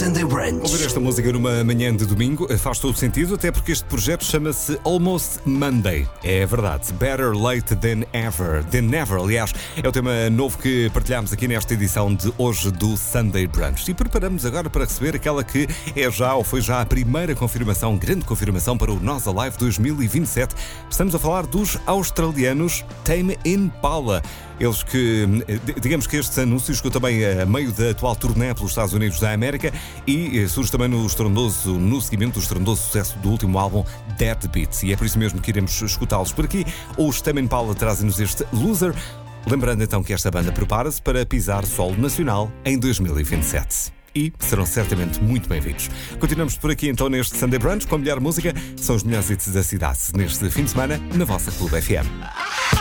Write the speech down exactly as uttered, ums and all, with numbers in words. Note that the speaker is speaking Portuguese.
Sunday Brunch. Ouvir esta música numa manhã de domingo faz todo sentido, até porque este projeto chama-se Almost Monday. É verdade, Better Late Than Ever. Than Never, aliás, é o tema novo que partilhamos aqui nesta edição de hoje do Sunday Brunch. E preparamos agora para receber aquela que é já, ou foi já, a primeira confirmação, grande confirmação para o Nós Alive dois mil e vinte e sete. Estamos a falar dos australianos Tame Impala. Eles que, digamos que estes anúncios chegou também a meio da atual turnê pelos Estados Unidos da América e surge também no estrondoso, no seguimento do estrondoso sucesso do último álbum Dead Beats. E é por isso mesmo que iremos escutá-los por aqui. Os Tame Impala trazem-nos este Loser. Lembrando então que esta banda prepara-se para pisar solo nacional em dois mil e vinte e sete. E serão certamente muito bem-vindos. Continuamos por aqui então neste Sunday Brunch com a melhor música. São os melhores hits da cidade neste fim de semana na vossa Clube F M.